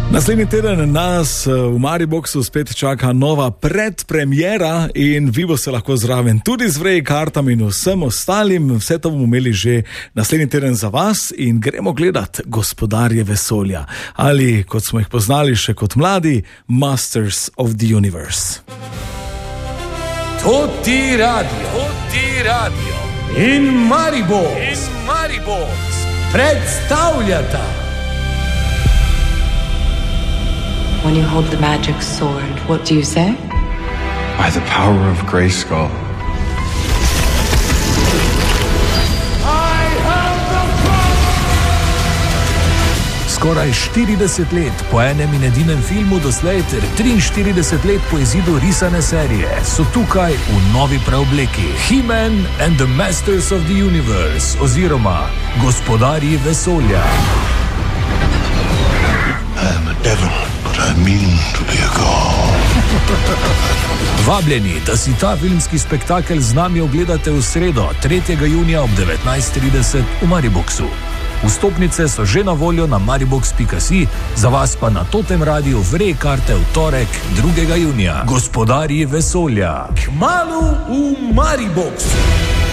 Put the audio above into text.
Naslednji teden nas v Mariboxu spet čaka nova predpremiera in vi boste lahko zraven tudi z Vrej kartami in vsem ostalim. Vse to bomo imeli že naslednji teden za vas in gremo gledat Gospodarje vesolja. Ali, kot smo jih poznali še kot mladi, Masters of the Universe. To ti radio in Maribox predstavljata. When you hold the magic sword, what do you say? By the power of Grayskull. I have the power! Skoraj 40 let po enem in edinem filmu doslej ter 43 let po izidu risane serije so tukaj v novi preobleki. He-Man and the Masters of the Universe oziroma Gospodarji vesolja. I am a devil. I mean to be a god. Vabljeni, da si ta filmski spektakel z nami ogledate v sredo, 3. junija ob 19:30 v Mariboxu. Vstopnice so že na voljo na maribox.si, za vas pa na Totem Radiu Vrej karte v torek, 2. junija. Gospodarji vesolja. Kmalu v Mariboxu.